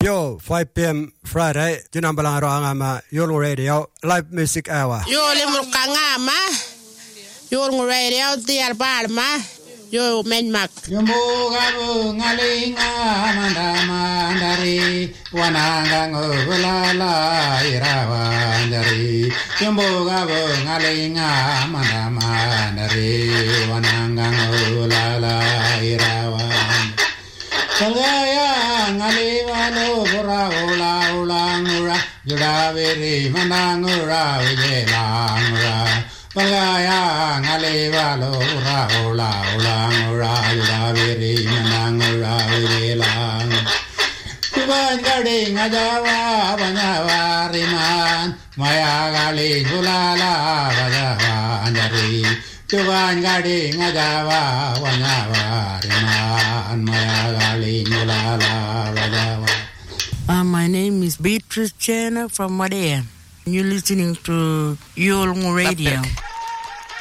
Yo, 5 p.m. Friday, Jinambalang Roangama, Yolngu Radio, live music hour. Yoli Mukangama, Yolngu Radio, Dear Barma, Yo Menmak. Yumbugabu ngalinga mandamandari, Wanangango Lala Irawandari. Yumbugabu ngalinga mandamandari, Wanangango Lala Irawandari. Salaya ngalivalo bora ola ulangura judaveri manangura vijelangura Salaya ngalivalo bora ola ulangura judaveri manangura vijelangura Tuban gading ajawa banyawariman maya gali gulala banyawandari Tuban gading ajawa banyawariman maya gali gulala banyawandari. My name is Beatrice Chenna from Madea. You're listening to Yolngu Radio.